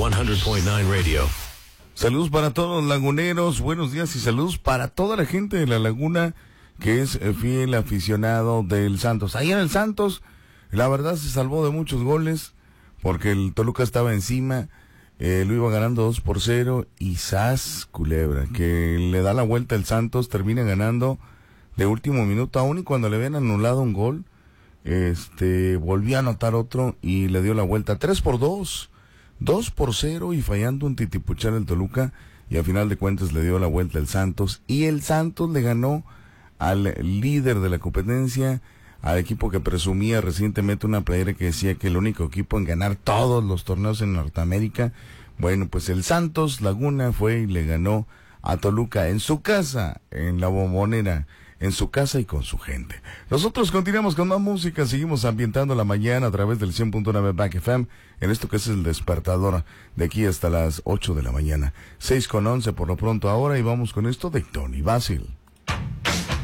100.9 Radio. Saludos para todos los laguneros, buenos días y saludos para toda la gente de La Laguna que es fiel aficionado del Santos. Ayer el Santos, la verdad, se salvó de muchos goles porque el Toluca estaba encima, lo iba ganando 2-0 y ¡zas! Culebra, que le da la vuelta el Santos, termina ganando de último minuto, aún y cuando le habían anulado un gol, volvió a anotar otro y le dio la vuelta 3-2. 2-0 y fallando un titipuchar el Toluca, y a final de cuentas le dio la vuelta el Santos, y el Santos le ganó al líder de la competencia, al equipo que presumía recientemente una playera que decía que el único equipo en ganar todos los torneos en Norteamérica. Bueno, pues el Santos Laguna fue y le ganó a Toluca en su casa, en la Bombonera, en su casa y con su gente. Nosotros continuamos con más música, seguimos ambientando la mañana a través del 100.9 Back FM, en esto que es el despertador, de aquí hasta las 8 de la mañana. 6:11 por lo pronto ahora, y vamos con esto de Tony Basil.